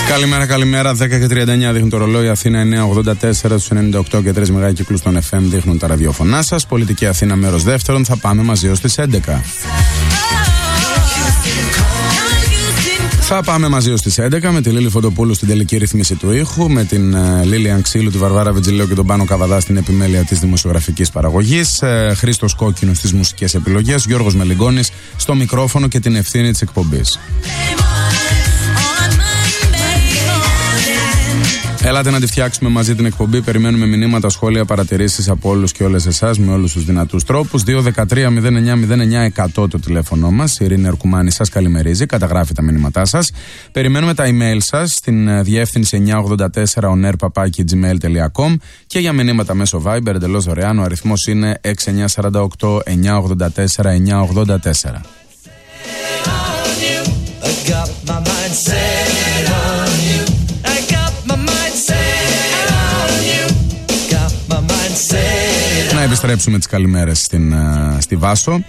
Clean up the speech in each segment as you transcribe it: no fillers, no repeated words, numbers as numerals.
Καλημέρα, 10 και 39 δείχνουν το ρολόι. Αθήνα 984, στους 98 και 3 μεγάκυκλους των FM δείχνουν τα ραδιόφωνά σας. Πολιτική Αθήνα μέρος δεύτερον, θα πάμε μαζί ως τις 11. Θα πάμε μαζί ως τις 11 με τη Λίλη Φωτοπούλου στην τελική ρύθμιση του ήχου, με την Λίλια Ξύλου, τη Βαρβάρα Βετζιλέου και τον Πάνο Καβαδά στην επιμέλεια της δημοσιογραφικής παραγωγής, Χρήστος Κόκκινος στις μουσικές επιλογές, Γιώργος Μελιγκόνης στο μικρόφωνο και την ευθύνη της εκπομπής. Έλατε να τη φτιάξουμε μαζί την εκπομπή. Περιμένουμε μηνύματα, σχόλια, παρατηρήσεις από όλους και όλες εσάς με όλους τους δυνατούς τρόπους. 2-13-09-09-100 το τηλέφωνο μας. Η Ειρήνη Ερκουμάνη σας καλημερίζει. Καταγράφει τα μηνύματά σας. Περιμένουμε τα email σας στην διεύθυνση 984oner@gmail.com και για μηνύματα μέσω Viber εντελώς δωρεάν. Ο αριθμός είναι 6948-984-984. Να επιστρέψουμε τις καλημέρες στη Βάσο.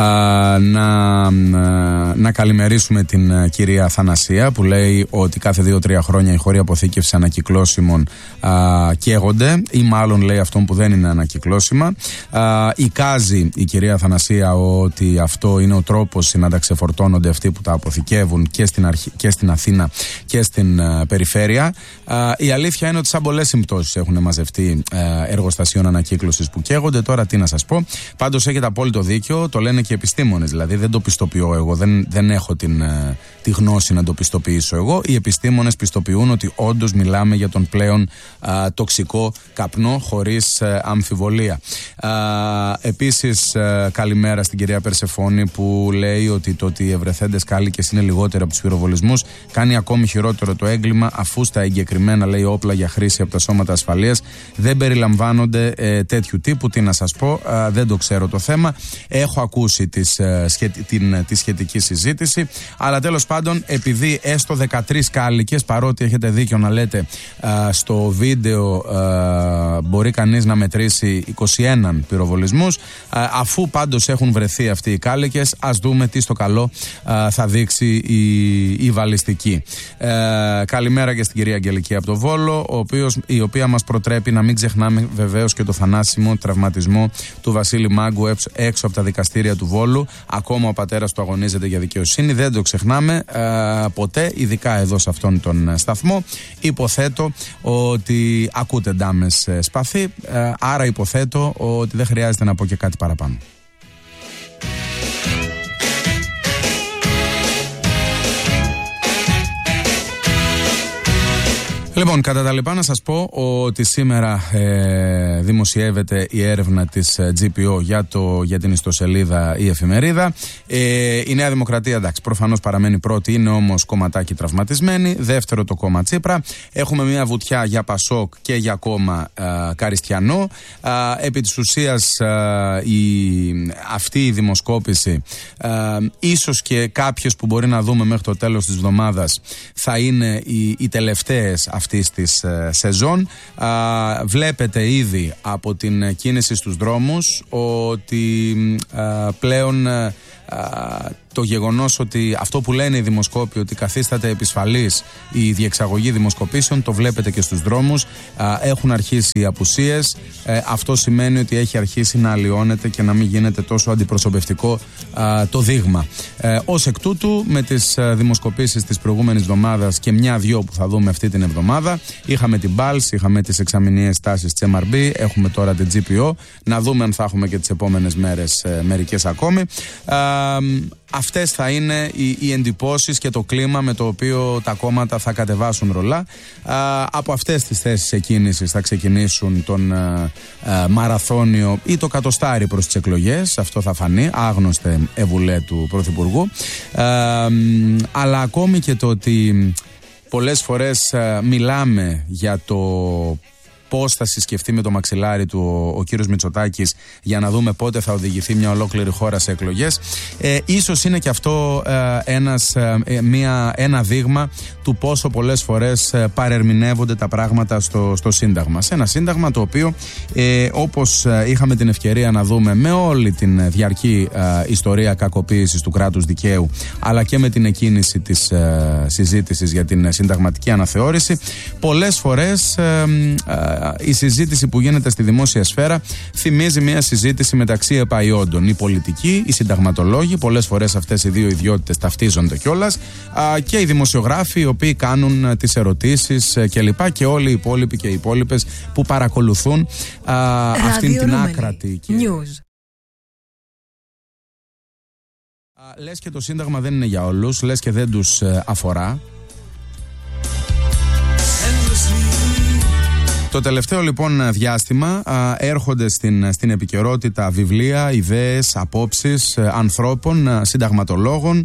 Να καλημερίσουμε την κυρία Θανασία που λέει ότι κάθε 2-3 χρόνια οι χώροι αποθήκευση ανακυκλώσιμων καίγονται, ή μάλλον λέει αυτόν που δεν είναι ανακυκλώσιμα. Εικάζει η κυρία Θανασία ότι αυτό είναι ο τρόπος να τα ξεφορτώνονται αυτοί που τα αποθηκεύουν και στην Αθήνα και στην περιφέρεια. Η αλήθεια είναι ότι σαν πολλές συμπτώσεις έχουν μαζευτεί εργοστασίων ανακύκλωσης που καίγονται. Τώρα τι να σας πω. Πάντως έχετε απόλυτο δίκιο, το λένε και επιστήμονες. Δηλαδή δεν το πιστοποιώ εγώ, δεν έχω τη γνώση να το πιστοποιήσω εγώ. Οι επιστήμονες πιστοποιούν ότι όντως μιλάμε για τον πλέον τοξικό καπνό, χωρίς αμφιβολία. Επίσης, καλημέρα στην κυρία Περσεφόνη που λέει ότι το ότι οι ευρεθέντες κάλικες είναι λιγότερο από τους πυροβολισμούς κάνει ακόμη χειρότερο το έγκλημα, αφού στα εγκεκριμένα, λέει, όπλα για χρήση από τα σώματα ασφαλείας δεν περιλαμβάνονται τέτοιου τύπου. Τι να σας πω, δεν το ξέρω το θέμα. Έχω ακούσει τη σχετική συζήτηση, αλλά τέλος πάντων, επειδή έστω 13 κάλικες, παρότι έχετε δίκιο να λέτε στο βίντεο μπορεί κανείς να μετρήσει 21 πυροβολισμούς, αφού πάντως έχουν βρεθεί αυτοί οι κάλικες, ας δούμε τι στο καλό θα δείξει η βαλιστική. Καλημέρα και στην κυρία Αγγελική από το Βόλο, η οποία μας προτρέπει να μην ξεχνάμε βεβαίως και το θανάσιμο τραυματισμό του Βασίλη Μάγκου έξω από τα δικαστήρια του Βόλου. Ακόμα ο πατέρας του αγωνίζεται για δικαιοσύνη. Δεν το ξεχνάμε ποτέ, ειδικά εδώ σε αυτόν τον σταθμό. Υποθέτω ότι ακούτε ντάμες σπαθί, άρα υποθέτω ότι δεν χρειάζεται να πω και κάτι παραπάνω. Λοιπόν, κατά τα λοιπά να σας πω ότι σήμερα δημοσιεύεται η έρευνα της GPO για την ιστοσελίδα η εφημερίδα. Η Νέα Δημοκρατία, εντάξει, προφανώς παραμένει πρώτη, είναι όμως κομματάκι τραυματισμένη. Δεύτερο το κόμμα Τσίπρα. Έχουμε μια βουτιά για Πασόκ και για κόμμα Καριστιανό. Επί της ουσίας αυτή η δημοσκόπηση, ίσως και κάποιες που μπορεί να δούμε μέχρι το τέλος της εβδομάδας, θα είναι οι τελευταίες αυτής της σεζόν. Βλέπετε ήδη από την κίνηση στους δρόμους ότι πλέον το γεγονός ότι αυτό που λένε οι δημοσκόποι, ότι καθίσταται επισφαλής η διεξαγωγή δημοσκοπήσεων, το βλέπετε και στους δρόμους. Έχουν αρχίσει οι απουσίες. Αυτό σημαίνει ότι έχει αρχίσει να αλλοιώνεται και να μην γίνεται τόσο αντιπροσωπευτικό το δείγμα. Ως εκ τούτου, με τις δημοσκοπήσεις της προηγούμενης εβδομάδας και μια-δυο που θα δούμε αυτή την εβδομάδα, είχαμε την Pulse, είχαμε τις εξαμηνιαίες τάσεις της MRB, έχουμε τώρα την GPO. Να δούμε αν θα έχουμε και τις επόμενες μέρες μερικές ακόμη. Αυτές θα είναι οι εντυπώσεις και το κλίμα με το οποίο τα κόμματα θα κατεβάσουν ρολά. Από αυτές τις θέσεις εκκίνησης θα ξεκινήσουν τον μαραθώνιο ή το κατοστάρι προς τις εκλογές. Αυτό θα φανεί, άγνωστε εβουλέ του Πρωθυπουργού. Αλλά ακόμη και το ότι πολλές φορές μιλάμε για το πώς θα συσκεφτεί με το μαξιλάρι του ο κύριος Μητσοτάκης για να δούμε πότε θα οδηγηθεί μια ολόκληρη χώρα σε εκλογές. Ίσως είναι και αυτό ένα δείγμα του πόσο πολλές φορές παρερμηνεύονται τα πράγματα στο Σύνταγμα. Σε ένα Σύνταγμα το οποίο, όπως είχαμε την ευκαιρία να δούμε με όλη την διαρκή ιστορία κακοποίησης του κράτους δικαίου, αλλά και με την εκκίνηση της συζήτησης για την συνταγματική αναθεώρηση, πολλές φορές η συζήτηση που γίνεται στη δημόσια σφαίρα θυμίζει μια συζήτηση μεταξύ επαϊόντων. Οι πολιτικοί, οι συνταγματολόγοι, πολλές φορές αυτές οι δύο ιδιότητες ταυτίζονται κιόλας, και οι δημοσιογράφοι οι οποίοι κάνουν τις ερωτήσεις κλπ. Και όλοι οι υπόλοιποι και οι υπόλοιπες που παρακολουθούν αυτήν την άκρατη news. Λες και το Σύνταγμα δεν είναι για όλους, λες και δεν τους αφορά. Το τελευταίο λοιπόν διάστημα έρχονται στην επικαιρότητα βιβλία, ιδέες, απόψεις ανθρώπων, συνταγματολόγων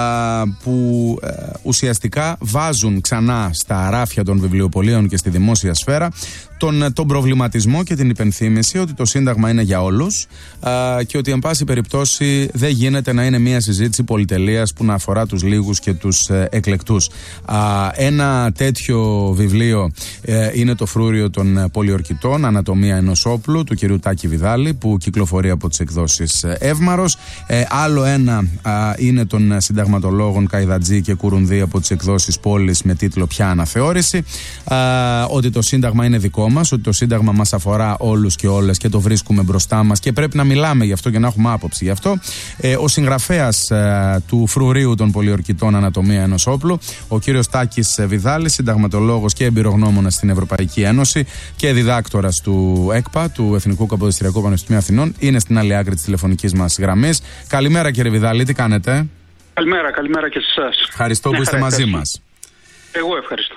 που ουσιαστικά βάζουν ξανά στα ράφια των βιβλιοπωλείων και στη δημόσια σφαίρα τον προβληματισμό και την υπενθύμηση ότι το Σύνταγμα είναι για όλους και ότι εν πάση περιπτώσει δεν γίνεται να είναι μια συζήτηση πολυτελείας που να αφορά τους λίγους και τους εκλεκτούς. Ένα τέτοιο βιβλίο είναι το Φρούριο των Πολιορκητών, Ανατομία ενός όπλου, του κυρίου Τάκη Βιδάλη, που κυκλοφορεί από τις εκδόσεις Εύμαρος. Άλλο ένα είναι των συνταγματολόγων Καϊδατζή και Κουρουνδί από τις εκδόσεις Πόλης, με τίτλο «Ποια αναθεώρηση», ότι το Σύνταγμα είναι δικό μας, ότι το Σύνταγμα μας αφορά όλους και όλες και το βρίσκουμε μπροστά μας και πρέπει να μιλάμε γι' αυτό και να έχουμε άποψη γι' αυτό. Ο συγγραφέας του Φρουρίου των Πολιορκητών, Ανατομία ενός όπλου, ο κύριος Τάκης Βιδάλης, συνταγματολόγος και εμπειρογνώμονας στην Ευρωπαϊκή Ένωση και διδάκτορας του ΕΚΠΑ, του Εθνικού Καποδιστριακού Πανεπιστημίου Αθηνών, είναι στην άλλη άκρη της τηλεφωνικής μας γραμμής. Καλημέρα κύριε Βιδάλη, τι κάνετε? Καλημέρα και σε εσάς. Ευχαριστώ που είστε μαζί μας. Εγώ ευχαριστώ.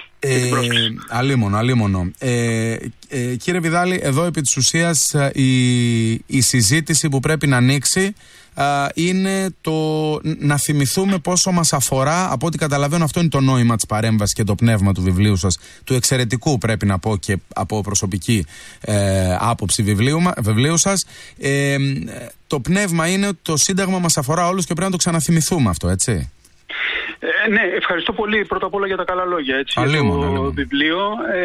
Αλίμονο. Κύριε Βιδάλη, εδώ επί της ουσίας η συζήτηση που πρέπει να ανοίξει είναι το να θυμηθούμε πόσο μας αφορά. Από ό,τι καταλαβαίνω, αυτό είναι το νόημα της παρέμβασης και το πνεύμα του βιβλίου σας, του εξαιρετικού, πρέπει να πω, και από προσωπική άποψη βιβλίου σας. Το πνεύμα είναι ότι το Σύνταγμα μας αφορά όλους και πρέπει να το ξαναθυμηθούμε αυτό, έτσι? Ναι, ευχαριστώ πολύ πρώτα απ' όλα για τα καλά λόγια, έτσι, για το βιβλίο.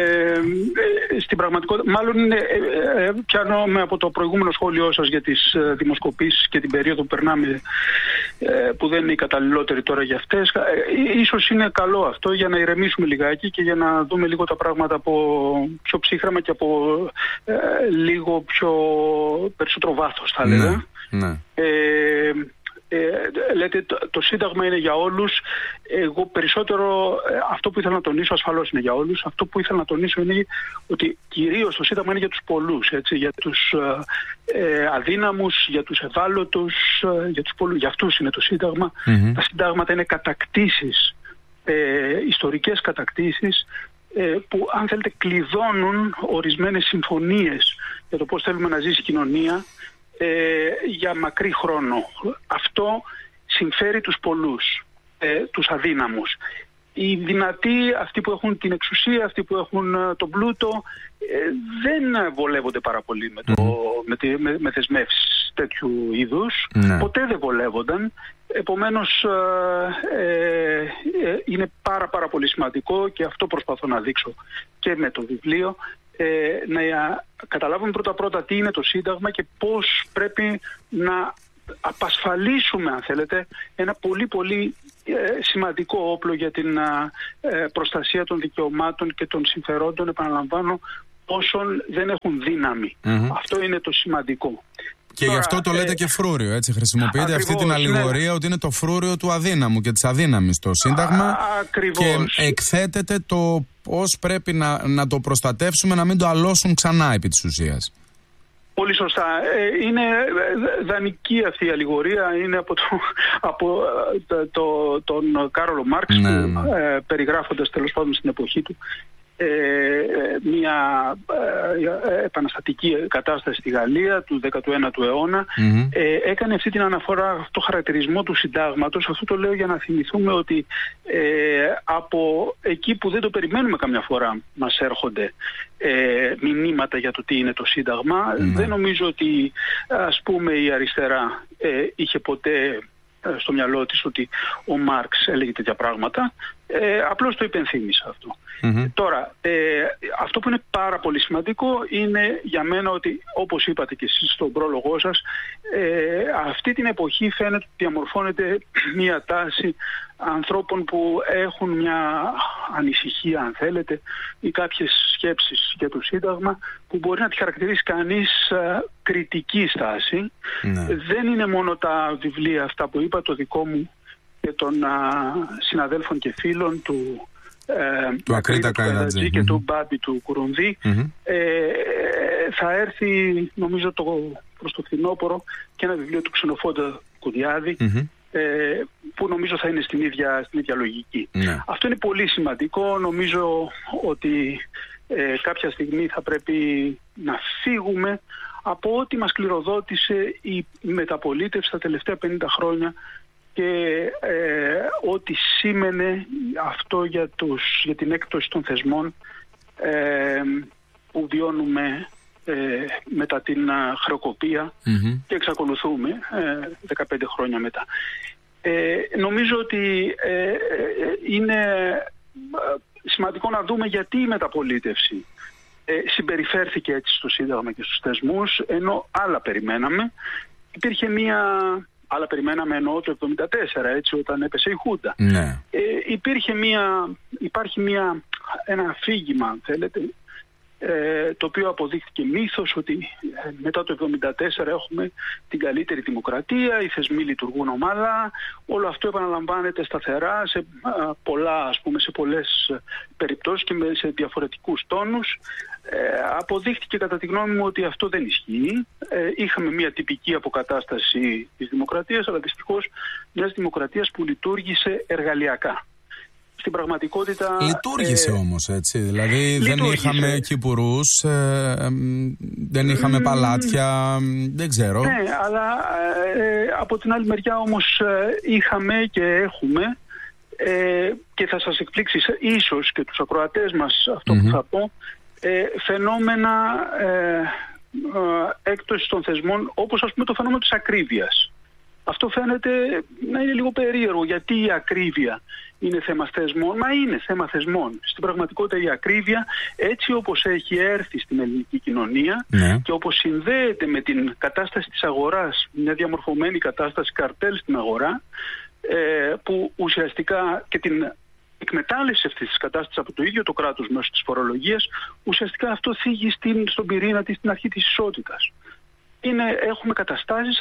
Στην πραγματικότητα, μάλλον πιάνω από το προηγούμενο σχόλιο σας για τις δημοσκοπήσεις και την περίοδο που περνάμε, που δεν είναι η καταλληλότερη τώρα για αυτές. Ίσως είναι καλό αυτό για να ηρεμήσουμε λιγάκι και για να δούμε λίγο τα πράγματα από πιο ψύχραμα και από λίγο πιο περισσότερο βάθος, θα έλεγα. Ναι. Λέτε το Σύνταγμα είναι για όλους. Εγώ περισσότερο αυτό που ήθελα να τονίσω, ασφαλώς είναι για όλους. Αυτό που ήθελα να τονίσω είναι ότι κυρίως το Σύνταγμα είναι για τους πολλούς, έτσι, για τους αδύναμους, για τους ευάλωτους, για τους πολλούς. Για αυτούς είναι το Σύνταγμα. Τα Συντάγματα είναι κατακτήσεις, ιστορικές κατακτήσεις, που αν θέλετε κλειδώνουν ορισμένες συμφωνίες για το πώς θέλουμε να ζήσει η κοινωνία για μακρύ χρόνο. Αυτό συμφέρει τους πολλούς, τους αδύναμους. Οι δυνατοί, αυτοί που έχουν την εξουσία, αυτοί που έχουν τον πλούτο, δεν βολεύονται πάρα πολύ με δεσμεύσεις τέτοιου είδους. Ποτέ δεν βολεύονταν. Επομένως είναι πάρα πολύ σημαντικό, και αυτό προσπαθώ να δείξω και με το βιβλίο, να καταλάβουμε πρώτα τι είναι το Σύνταγμα και πώς πρέπει να απασφαλίσουμε, αν θέλετε, ένα πολύ σημαντικό όπλο για την προστασία των δικαιωμάτων και των συμφερόντων, επαναλαμβάνω, όσων δεν έχουν δύναμη. Αυτό είναι το σημαντικό. Και γι' αυτό το λέτε και φρούριο, έτσι. Χρησιμοποιείτε αυτή την αλληγορία, ότι είναι το φρούριο του αδύναμου και της αδύναμης το Σύνταγμα. Και εκθέτεται το πώς πρέπει να το προστατεύσουμε, να μην το αλώσουν ξανά επί της ουσίας. Πολύ σωστά. Είναι δανεική αυτή η αλληγορία. Είναι από τον Κάρολο Μάρξ, που περιγράφοντας τέλος πάντων στην εποχή του, μια επαναστατική κατάσταση στη Γαλλία του 19ου αιώνα. Έκανε αυτή την αναφορά, το χαρακτηρισμό του συντάγματος. Αυτό το λέω για να θυμηθούμε ότι από εκεί που δεν το περιμένουμε καμιά φορά μας έρχονται μηνύματα για το τι είναι το Σύνταγμα. Δεν νομίζω ότι, ας πούμε, η αριστερά είχε ποτέ στο μυαλό της ότι ο Μάρξ έλεγε τέτοια πράγματα. Απλώς το υπενθύμισα αυτό. Τώρα, αυτό που είναι πάρα πολύ σημαντικό είναι για μένα ότι, όπως είπατε και εσείς στον πρόλογό σας, αυτή την εποχή φαίνεται ότι διαμορφώνεται μια τάση ανθρώπων που έχουν μια ανησυχία, αν θέλετε, ή κάποιες σκέψεις για το Σύνταγμα που μπορεί να τη χαρακτηρίσει κανείς κριτική στάση. Δεν είναι μόνο τα βιβλία αυτά που είπα, το δικό μου και των συναδέλφων και φίλων του Ακρίτα Καϊράτζη και του Μπάμπη του Κουρουνδί. Θα έρθει, νομίζω, προς το φθινόπωρο και ένα βιβλίο του Ξενοφόντα Κουδιάδη, που νομίζω θα είναι στην ίδια λογική. Αυτό είναι πολύ σημαντικό. Νομίζω ότι κάποια στιγμή θα πρέπει να φύγουμε από ό,τι μας κληροδότησε η μεταπολίτευση τα τελευταία 50 χρόνια και ό,τι σήμαινε αυτό για την έκπτωση των θεσμών που βιώνουμε μετά την χρεοκοπία και εξακολουθούμε 15 χρόνια μετά. Νομίζω ότι είναι σημαντικό να δούμε γιατί η μεταπολίτευση συμπεριφέρθηκε έτσι στο Σύνταγμα και στους θεσμούς, ενώ άλλα περιμέναμε. Άλλα περιμέναμε εννοώ το 1974, έτσι, όταν έπεσε η Χούντα. Υπάρχει ένα αφήγημα, αν θέλετε, το οποίο αποδείχθηκε μύθος, ότι μετά το 1974 έχουμε την καλύτερη δημοκρατία, οι θεσμοί λειτουργούν ομαλά, όλο αυτό επαναλαμβάνεται σταθερά σε πολλές περιπτώσεις και σε διαφορετικούς τόνους. Αποδείχθηκε κατά τη γνώμη μου ότι αυτό δεν ισχύει. Είχαμε μια τυπική αποκατάσταση της δημοκρατίας, αλλά δυστυχώς μιας δημοκρατίας που λειτουργήσε εργαλειακά. Στην πραγματικότητα... Λειτουργήσε όμως, έτσι. Δηλαδή δεν είχαμε κυπουρούς, δεν είχαμε παλάτια, δεν ξέρω. Ναι, αλλά από την άλλη μεριά όμως είχαμε και έχουμε, και θα σας εκπλήξει ίσως και τους ακροατές μας αυτό που θα πω, φαινόμενα έκπτωσης των θεσμών, όπως ας πούμε το φαινόμενο της ακρίβειας. Αυτό φαίνεται να είναι λίγο περίεργο. Γιατί η ακρίβεια είναι θέμα θεσμών? Μα είναι θέμα θεσμών. Στην πραγματικότητα η ακρίβεια, έτσι όπως έχει έρθει στην ελληνική κοινωνία και όπως συνδέεται με την κατάσταση της αγοράς, μια διαμορφωμένη κατάσταση καρτέλ στην αγορά, που ουσιαστικά και την εκμετάλλευση αυτής της κατάστασης από το ίδιο το κράτος μέσω της φορολογίας, ουσιαστικά αυτό θίγει στον πυρήνα της, στην αρχή της ισότητας. Έχουμε καταστάσεις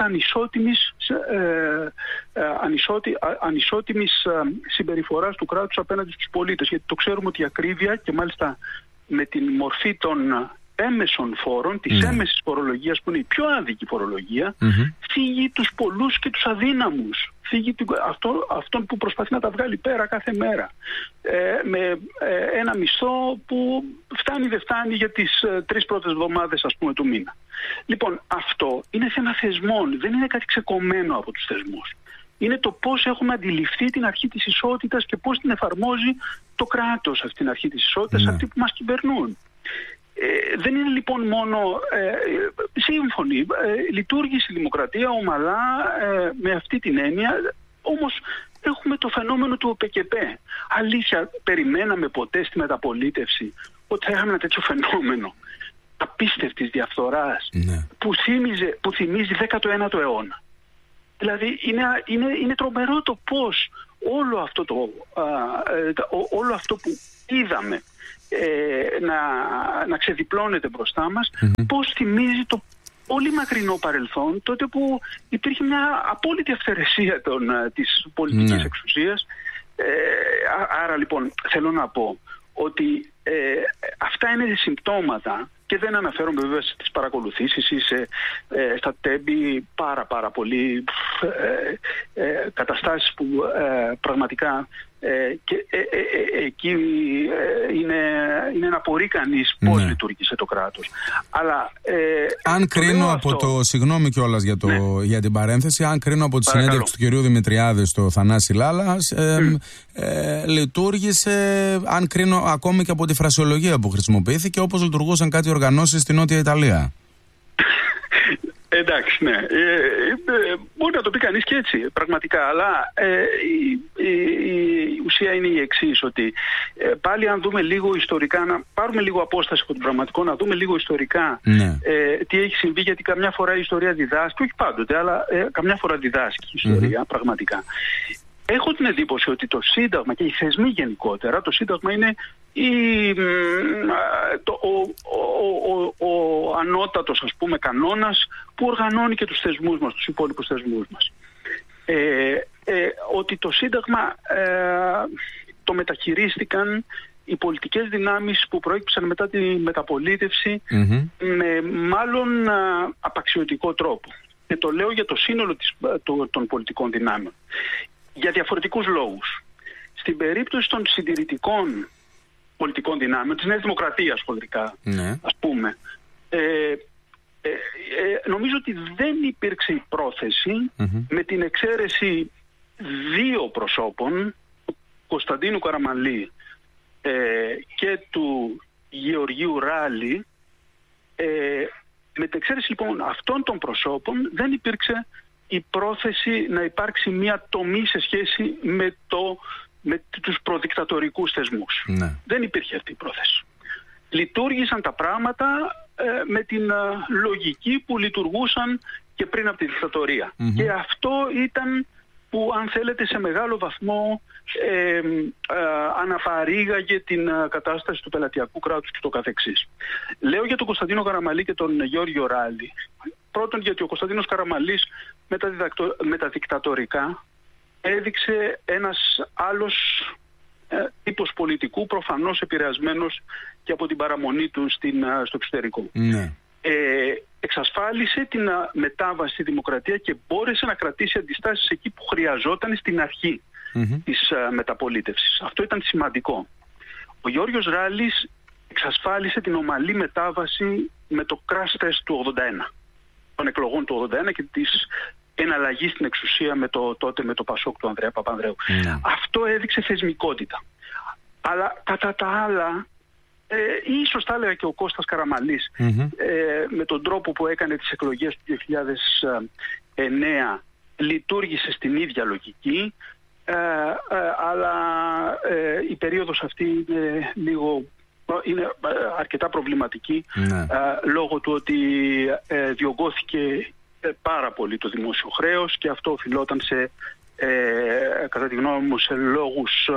ανισότιμης συμπεριφοράς του κράτους απέναντι στους πολίτες. Γιατί το ξέρουμε ότι η ακρίβεια, και μάλιστα με την μορφή των έμεσων φόρων, της έμεσης φορολογίας, που είναι η πιο άδικη φορολογία, θίγει τους πολλούς και τους αδύναμους. Θίγει αυτόν που προσπαθεί να τα βγάλει πέρα κάθε μέρα. Με ένα μισθό που φτάνει δεν φτάνει για τις 3 πρώτες εβδομάδες, ας πούμε, του μήνα. Λοιπόν, αυτό είναι θέμα θεσμών, δεν είναι κάτι ξεκομμένο από τους θεσμούς. Είναι το πώς έχουμε αντιληφθεί την αρχή της ισότητας και πώς την εφαρμόζει το κράτος αυτή την αρχή της ισότητας, αυτοί που μας κυβερνούν. Δεν είναι λοιπόν μόνο σύμφωνοι. Λειτουργήσε η δημοκρατία ομαλά με αυτή την έννοια, όμως έχουμε το φαινόμενο του ΟΠΕΚΕΠΕ. Αλήθεια, περιμέναμε ποτέ στη μεταπολίτευση ότι θα είχαμε ένα τέτοιο φαινόμενο απίστευτης διαφθοράς που θυμίζει 19ο αιώνα? Δηλαδή είναι τρομερό το πώς όλο αυτό που είδαμε να ξεδιπλώνεται μπροστά μας, πώς θυμίζει το πολύ μακρινό παρελθόν, τότε που υπήρχε μια απόλυτη αυθαιρεσία της πολιτικής εξουσίας. Άρα λοιπόν θέλω να πω ότι αυτά είναι συμπτώματα Και δεν αναφέρομαι βέβαια στις παρακολουθήσεις ή στα τέμπη πάρα πολύ καταστάσεις που πραγματικά εκεί είναι να απορεί κανείς πώς λειτουργήσε το κράτος. Αλλά αν κρίνω από το, συγγνώμη κιόλας για την παρένθεση, αν κρίνω από τη συνέντευξη του κυρίου Δημητριάδη στο Θανάση Λάλας, λειτουργήσε, αν κρίνω ακόμη και από τη φρασιολογία που χρησιμοποιήθηκε, όπως λειτουργούσαν κάτι οργανώσεις στην Νότια Ιταλία. Εντάξει, ναι. Μπορεί να το πει κανείς και έτσι, πραγματικά. Αλλά η ουσία είναι η εξής, ότι πάλι αν δούμε λίγο ιστορικά, να πάρουμε λίγο απόσταση από το πραγματικό, να δούμε λίγο ιστορικά τι έχει συμβεί, γιατί καμιά φορά η ιστορία διδάσκει, όχι πάντοτε, αλλά καμιά φορά διδάσκει η ιστορία, πραγματικά. Έχω την εντύπωση ότι το Σύνταγμα και οι θεσμοί γενικότερα, το Σύνταγμα είναι ο ανώτατος, ας πούμε, κανόνας που οργανώνει και τους θεσμούς μας, τους υπόλοιπους θεσμούς μας. Ότι το Σύνταγμα το μεταχειρίστηκαν οι πολιτικές δυνάμεις που προέκυψαν μετά τη μεταπολίτευση με μάλλον απαξιωτικό τρόπο. Και το λέω για το σύνολο των πολιτικών δυνάμεων. Για διαφορετικούς λόγους. Στην περίπτωση των συντηρητικών πολιτικών δυνάμεων, της Νέας Δημοκρατίας χοντρικά, ας πούμε, νομίζω ότι δεν υπήρξε η πρόθεση, με την εξαίρεση δύο προσώπων, του Κωνσταντίνου Καραμανλή και του Γεωργίου Ράλη, με την εξαίρεση λοιπόν αυτών των προσώπων δεν υπήρξε η πρόθεση να υπάρξει μια τομή σε σχέση με τους προδικτατορικούς θεσμούς. Δεν υπήρχε αυτή η πρόθεση. Λειτουργήσαν τα πράγματα με την λογική που λειτουργούσαν και πριν από τη δικτατορία. Και αυτό ήταν που, αν θέλετε, σε μεγάλο βαθμό αναπαρήγαγε την κατάσταση του πελατειακού κράτους και το καθεξής. Λέω για τον Κωνσταντίνο Καραμανλή και τον Γιώργιο Ράλη. Πρώτον, γιατί ο Κωνσταντίνος Καραμανλής με τα δικτατορικά έδειξε ένας άλλος τύπος πολιτικού, προφανώς επηρεασμένος και από την παραμονή του στο εξωτερικό. Εξασφάλισε την μετάβαση στη δημοκρατία και μπόρεσε να κρατήσει αντιστάσεις εκεί που χρειαζόταν στην αρχή της μεταπολίτευσης. Αυτό ήταν σημαντικό. Ο Γιώργος Ράλης εξασφάλισε την ομαλή μετάβαση με το crash test του 81, των εκλογών του 81 και της εναλλαγής στην εξουσία τότε με το Πασόκ του Ανδρέα Παπανδρέου. Αυτό έδειξε θεσμικότητα. Αλλά κατά τα άλλα, ίσως τα έλεγα και ο Κώστας Καραμανλής, με τον τρόπο που έκανε τις εκλογές του 2009 λειτουργήσε στην ίδια λογική, αλλά η περίοδος αυτή είναι αρκετά προβληματική, λόγω του ότι διωγγώθηκε πάρα πολύ το δημόσιο χρέος και αυτό οφειλόταν κατά τη γνώμη μου, σε λόγους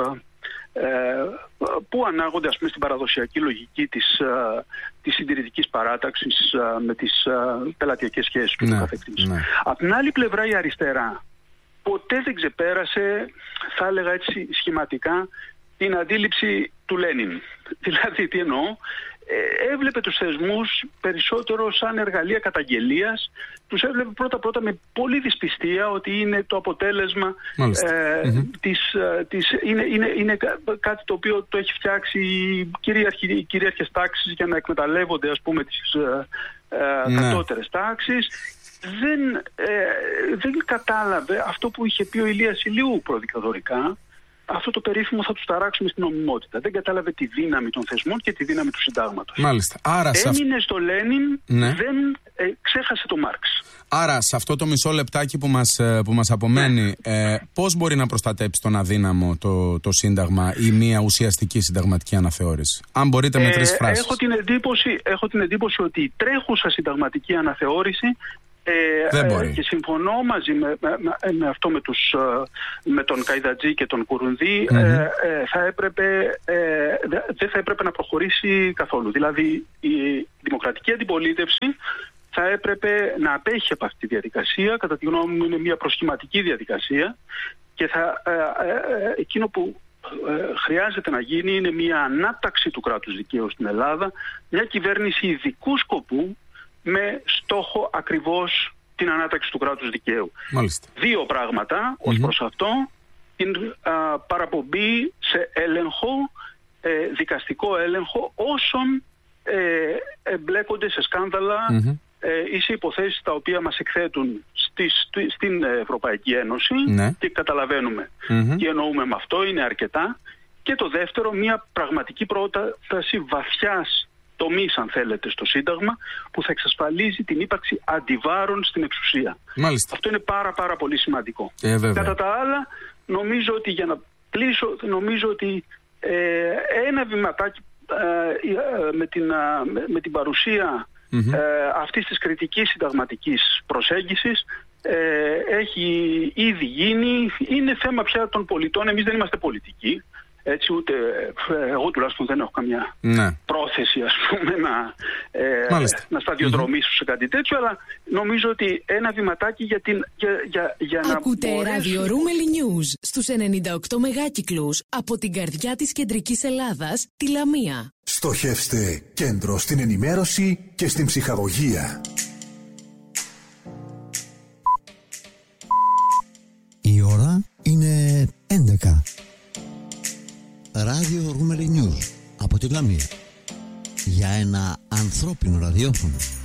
που ανάγονται, ας πούμε, στην παραδοσιακή λογική της συντηρητικής παράταξης με τις πελατειακές σχέσεις και το καθεξής. Απ' την άλλη πλευρά, η αριστερά ποτέ δεν ξεπέρασε, θα έλεγα έτσι σχηματικά, την αντίληψη του Λένιν. Δηλαδή, τι εννοώ, έβλεπε τους θεσμούς περισσότερο σαν εργαλεία καταγγελίας, τους έβλεπε πρώτα με πολύ δυσπιστία ότι είναι το αποτέλεσμα είναι κάτι το οποίο το έχει φτιάξει οι κυρίαρχες τάξεις για να εκμεταλλεύονται, ας πούμε, τις κατώτερες τάξεις. Δεν κατάλαβε αυτό που είχε πει ο Ηλίας Ηλιού προδικτατορικά, αυτό το περίφημο θα τους ταράξουμε στην νομιμότητα. Δεν κατάλαβε τη δύναμη των θεσμών και τη δύναμη του συντάγματος. Μάλιστα. Έμεινε στο Λένιν, δεν ξέχασε το Μάρξ. Άρα, σε αυτό το μισό λεπτάκι που μας απομένει, πώς μπορεί να προστατέψει τον αδύναμο το Σύνταγμα ή μια ουσιαστική συνταγματική αναθεώρηση? Αν μπορείτε με 3 φράσεις. Έχω την εντύπωση ότι η τρέχουσα συνταγματική αναθεώρηση, και συμφωνώ μαζί με αυτό με τον Καϊδατζή και τον Κουρουνδί, δεν θα έπρεπε να προχωρήσει καθόλου. Δηλαδή η δημοκρατική αντιπολίτευση θα έπρεπε να απέχει από αυτή τη διαδικασία. Κατά τη γνώμη μου είναι μια προσχηματική διαδικασία και εκείνο που χρειάζεται να γίνει είναι μια ανάταξη του κράτους δικαίου στην Ελλάδα, μια κυβέρνηση ειδικού σκοπού με στόχο ακριβώς την ανάταξη του κράτους δικαίου. Μάλιστα. Δύο πράγματα ως προς αυτό: την παραπομπή σε έλεγχο, δικαστικό έλεγχο όσων εμπλέκονται σε σκάνδαλα ή σε υποθέσεις τα οποία μας εκθέτουν στην Ευρωπαϊκή Ένωση, και καταλαβαίνουμε τι εννοούμε με αυτό, είναι αρκετά. Και το δεύτερο, μια πραγματική πρόταση βαθιάς τομής, αν θέλετε, στο Σύνταγμα, που θα εξασφαλίζει την ύπαρξη αντιβάρων στην εξουσία. Μάλιστα. Αυτό είναι πάρα πολύ σημαντικό. Κατά τα άλλα, νομίζω ότι, για να κλείσω, νομίζω ότι ένα βηματάκι με την παρουσία αυτής της κριτικής συνταγματικής προσέγγισης έχει ήδη γίνει. Είναι θέμα πια των πολιτών. Εμείς δεν είμαστε πολιτικοί, έτσι, ούτε εγώ τουλάχιστον δεν έχω καμιά πρόθεση, ας πούμε, να σταδιοδρομήσω σε κάτι τέτοιο, αλλά νομίζω ότι ένα βηματάκι για να ακούτε ράδιο Ρούμελι News στους 98 μεγάκυκλους από την καρδιά της κεντρικής Ελλάδας, τη Λαμία. Στοχεύστε κέντρο στην ενημέρωση και στην ψυχαγωγία. Η ώρα είναι 11. Ράδιο Ρούμελι News από τη Λαμία. Για ένα ανθρώπινο ραδιόφωνο.